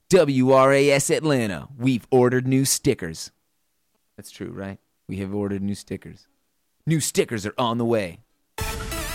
WRAS Atlanta, we've ordered new stickers. That's true, right? We have ordered new stickers. New stickers are on the way.